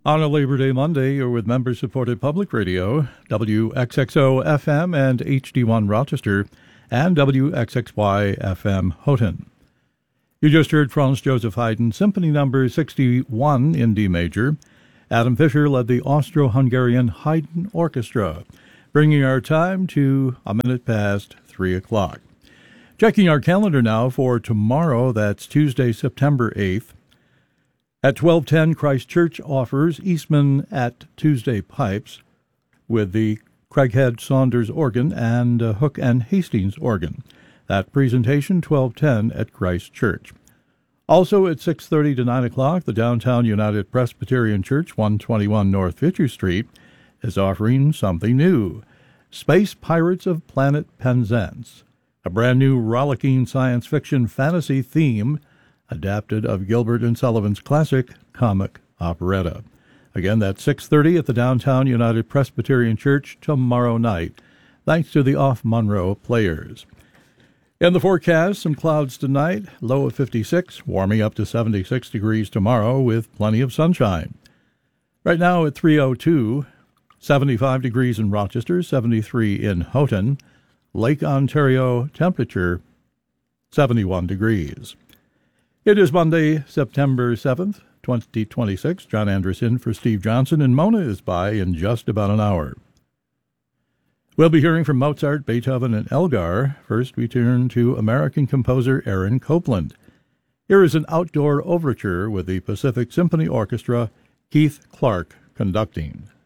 On a Labor Day Monday, you're with member-supported public radio, WXXO FM and HD1 Rochester, and WXXY FM Houghton. You just heard Franz Joseph Haydn Symphony No. 61 in D major. Adam Fisher led the Austro-Hungarian Haydn Orchestra, bringing our time to a minute past 3 o'clock. Checking our calendar now for tomorrow, that's Tuesday, September 8th. At 12:10, Christ Church offers Eastman at Tuesday Pipes with the Craighead Saunders organ and Hook and Hastings organ. That presentation, 12:10 at Christ Church. Also at 6:30 to 9 o'clock, the Downtown United Presbyterian Church, 121 North Fitcher Street, is offering something new. Space Pirates of Planet Penzance, a brand new rollicking science fiction fantasy theme adapted of Gilbert and Sullivan's classic comic operetta. Again, that's 6:30 at the Downtown United Presbyterian Church tomorrow night, thanks to the Off-Monroe Players. In the forecast, some clouds tonight, low of 56, warming up to 76 degrees tomorrow with plenty of sunshine. Right now at 3:02, 75 degrees in Rochester, 73 in Houghton. Lake Ontario temperature, 71 degrees. It is Monday, September 7th, 2026. John Anderson for Steve Johnson, and Mona is by in just about an hour. We'll be hearing from Mozart, Beethoven, and Elgar. First, we turn to American composer Aaron Copland. Here is an outdoor overture with the Pacific Symphony Orchestra, Keith Clark conducting.